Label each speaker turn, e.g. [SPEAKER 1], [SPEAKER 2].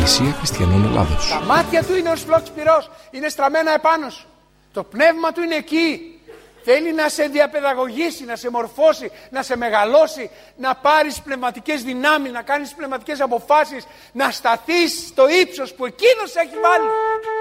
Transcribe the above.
[SPEAKER 1] Εκκλησία Χριστιανών Ελλάδος.
[SPEAKER 2] Τα μάτια του είναι ως φλόξ πυρός, είναι στραμμένα επάνω σου. Το πνεύμα του είναι εκεί. Θέλει να σε διαπαιδαγωγήσει, να σε μορφώσει, να σε μεγαλώσει, να πάρεις πνευματικές δυνάμεις, να κάνεις πνευματικές αποφάσεις, να σταθείς στο ύψος που εκείνος έχει βάλει.